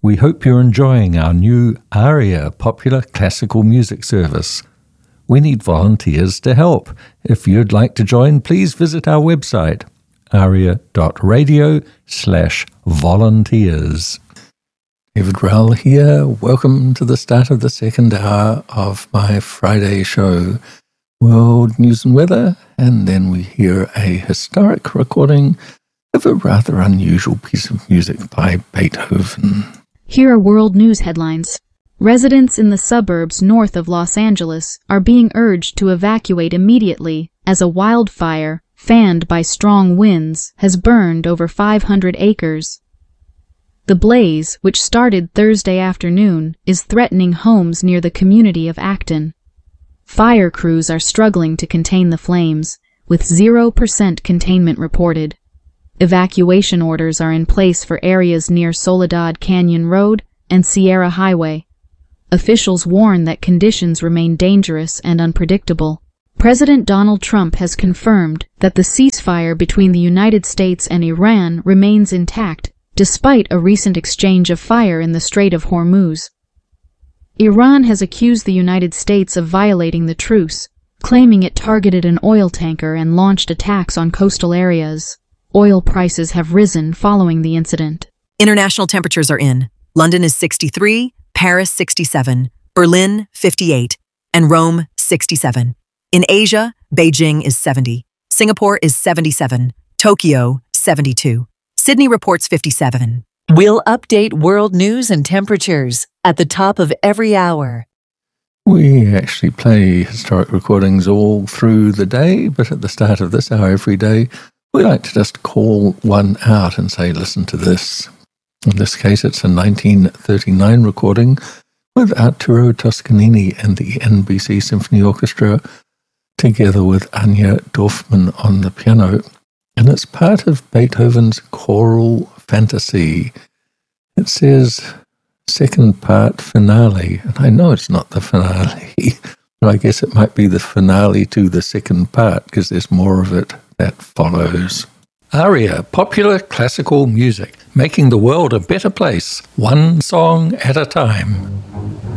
We hope you're enjoying our new ARIA popular classical music service. We need volunteers to help. If you'd like to join, please visit our website, aria.radio/volunteers. David Rowell here. Welcome to the start of the second hour of my Friday show, World News and Weather, and then we hear a historic recording of a rather unusual piece of music by Beethoven. Here are world news headlines. Residents in the suburbs north of Los Angeles are being urged to evacuate immediately as a wildfire, fanned by strong winds, has burned over 500 acres. The blaze, which started Thursday afternoon, is threatening homes near the community of Acton. Fire crews are struggling to contain the flames, with 0% containment reported. Evacuation orders are in place for areas near Soledad Canyon Road and Sierra Highway. Officials warn that conditions remain dangerous and unpredictable. President Donald Trump has confirmed that the ceasefire between the United States and Iran remains intact, despite a recent exchange of fire in the Strait of Hormuz. Iran has accused the United States of violating the truce, claiming it targeted an oil tanker and launched attacks on coastal areas. Oil prices have risen following the incident. International temperatures are in. London is 63, Paris 67, Berlin 58, and Rome 67. In Asia, Beijing is 70, Singapore is 77, Tokyo 72. Sydney reports 57. We'll update world news and temperatures at the top of every hour. We actually play historic recordings all through the day, but at the start of this hour every day, we like to just call one out and say, listen to this. In this case, it's a 1939 recording with Arturo Toscanini and the NBC Symphony Orchestra, together with Anya Dorfman on the piano. And it's part of Beethoven's choral fantasy. It says, second part finale. And I know it's not the finale, but I guess it might be the finale to the second part, because there's more of it that follows. ARIA, popular classical music, making the world a better place, one song at a time.